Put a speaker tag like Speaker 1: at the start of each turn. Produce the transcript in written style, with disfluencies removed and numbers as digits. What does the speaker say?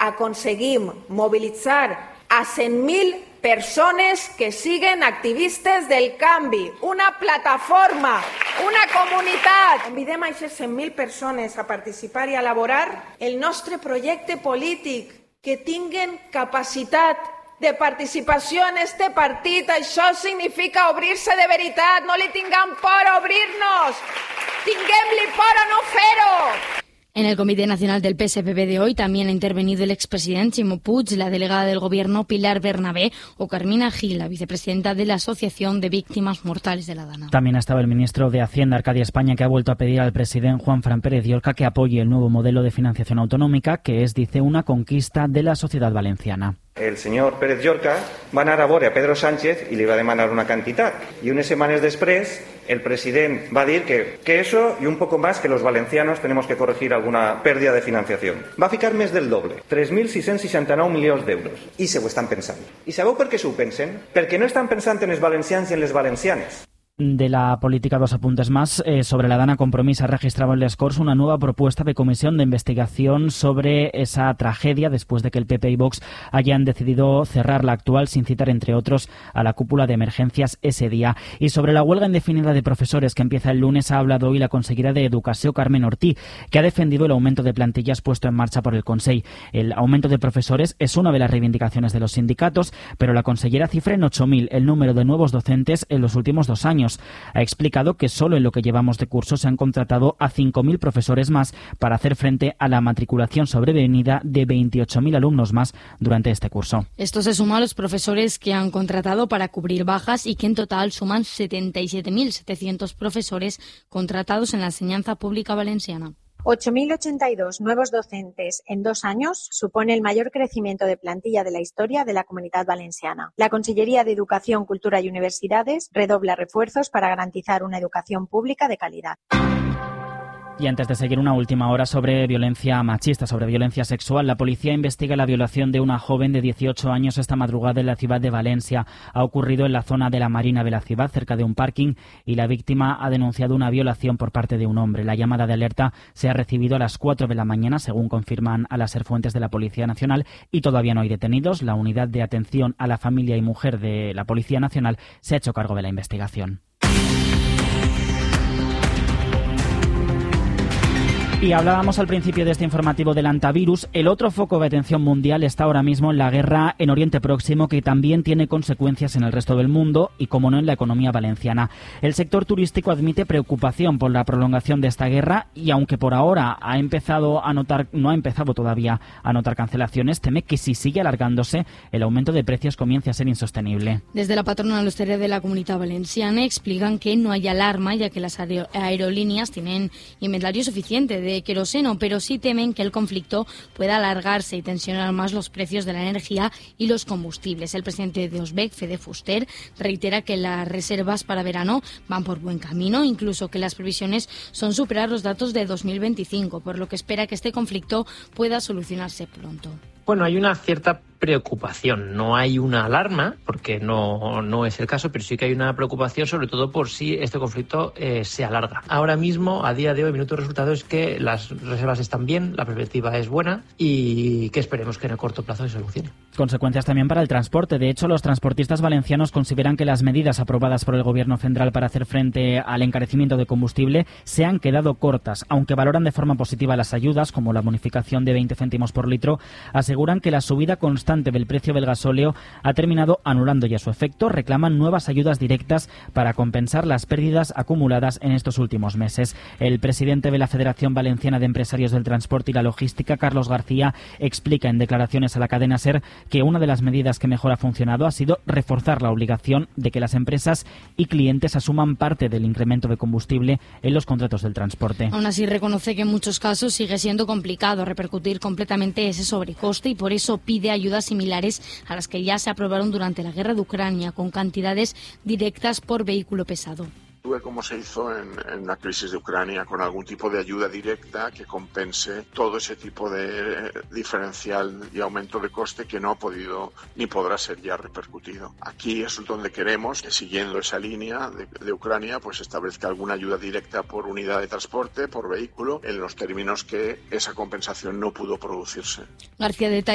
Speaker 1: aconseguim mobilitzar a 100.000 persones que siguen activistes del canvi, una plataforma, una comunitat. Convidem a aquestes 100.000 persones a participar i a elaborar el nostre projecte polític, que tinguen capacitat de participació en este partit. Això significa obrir-se de veritat, no li tinguem por a obrir-nos, tinguem-li por a no fer-ho.
Speaker 2: En el Comité Nacional del PSPB de hoy también ha intervenido el expresidente Ximo Puig, la delegada del Gobierno Pilar Bernabé o Carmina Gil, la vicepresidenta de la Asociación de Víctimas Mortales de la Dana.
Speaker 3: También ha estado el ministro de Hacienda, Arcadia España, que ha vuelto a pedir al presidente Juanfran Pérez Llorca que apoye el nuevo modelo de financiación autonómica, que es, dice, una conquista de la sociedad valenciana.
Speaker 4: El senyor Pérez Llorca va anar a veure a Pedro Sánchez i li va demanar una quantitat. I unes setmanes després, el president va dir que eso y un poco más que los valencianos tenemos que corregir alguna pérdida de financiación. Va ficar més del doble, 3.669 milions d'euros. I se ho estan pensant. I sabeu per què s'ho pensen? Perquè no estan pensant en els valencians i en les valencianes.
Speaker 3: De la política, dos apuntes más. Sobre la Dana Compromís ha registrado en Les Corts una nueva propuesta de comisión de investigación sobre esa tragedia después de que el PP y Vox hayan decidido cerrar la actual sin citar, entre otros, a la cúpula de emergencias ese día. Y sobre la huelga indefinida de profesores que empieza el lunes ha hablado hoy la consellera de Educación, Carmen Ortí, que ha defendido el aumento de plantillas puesto en marcha por el Consell. El aumento de profesores es una de las reivindicaciones de los sindicatos, pero la consellera cifra en 8.000 el número de nuevos docentes en los últimos 2 años. Ha explicado que solo en lo que llevamos de curso se han contratado a 5.000 profesores más para hacer frente a la matriculación sobrevenida de 28.000 alumnos más durante este curso.
Speaker 2: Esto se suma a los profesores que han contratado para cubrir bajas y que en total suman 77.700 profesores contratados en la enseñanza pública valenciana.
Speaker 5: 8.082 nuevos docentes en 2 años supone el mayor crecimiento de plantilla de la historia de la Comunidad Valenciana. La Consellería de Educación, Cultura y Universidades redobla refuerzos para garantizar una educación pública de calidad.
Speaker 3: Y antes de seguir, una última hora sobre violencia machista, sobre violencia sexual. La policía investiga la violación de una joven de 18 años esta madrugada en la ciudad de Valencia. Ha ocurrido en la zona de la Marina de la ciudad, cerca de un parking, y la víctima ha denunciado una violación por parte de un hombre. La llamada de alerta se ha recibido a las 4 de la mañana, según confirman a las fuentes de la Policía Nacional, y todavía no hay detenidos. La unidad de atención a la familia y mujer de la Policía Nacional se ha hecho cargo de la investigación. Y hablábamos al principio de este informativo del antivirus. El otro foco de atención mundial está ahora mismo en la guerra en Oriente Próximo, que también tiene consecuencias en el resto del mundo y, como no, en la economía valenciana. El sector turístico admite preocupación por la prolongación de esta guerra y, aunque por ahora no ha empezado todavía a notar cancelaciones, teme que si sigue alargándose, el aumento de precios comience a ser insostenible.
Speaker 2: Desde la patronal hostelera de la Comunitat Valenciana explican que no hay alarma, ya que las aerolíneas tienen inventario suficiente de queroseno, pero sí temen que el conflicto pueda alargarse y tensionar más los precios de la energía y los combustibles. El presidente de Osbec, Fede Fuster, reitera que las reservas para verano van por buen camino, incluso que las previsiones son superar los datos de 2025, por lo que espera que este conflicto pueda solucionarse pronto.
Speaker 6: Bueno, hay una cierta preocupación, no hay una alarma, porque no es el caso, pero sí que hay una preocupación, sobre todo por si este conflicto se alarga. Ahora mismo, a día de hoy, minuto resultado es que las reservas están bien, la perspectiva es buena y que esperemos que en el corto plazo se solucione.
Speaker 3: Consecuencias también para el transporte. De hecho, los transportistas valencianos consideran que las medidas aprobadas por el Gobierno central para hacer frente al encarecimiento de combustible se han quedado cortas. Aunque valoran de forma positiva las ayudas, como la bonificación de 20 céntimos por litro, aseguran que la subida constante del precio del gasóleo ha terminado anulando ya su efecto. Reclaman nuevas ayudas directas para compensar las pérdidas acumuladas en estos últimos meses. El presidente de la Federación Valenciana de Empresarios del Transporte y la Logística, Carlos García, explica en declaraciones a la cadena SER que una de las medidas que mejor ha funcionado ha sido reforzar la obligación de que las empresas y clientes asuman parte del incremento de combustible en los contratos del transporte.
Speaker 2: Aún así, reconoce que en muchos casos sigue siendo complicado repercutir completamente ese sobrecoste y por eso pide ayudas similares a las que ya se aprobaron durante la guerra de Ucrania, con cantidades directas por vehículo pesado.
Speaker 7: Como se hizo en la crisis de Ucrania, con algún tipo de ayuda directa que compense todo ese tipo de diferencial y aumento de coste que no ha podido ni podrá ser ya repercutido. Aquí es donde queremos que, siguiendo esa línea de Ucrania, pues establezca alguna ayuda directa por unidad de transporte, por vehículo, en los términos que esa compensación no pudo producirse.
Speaker 2: García detalla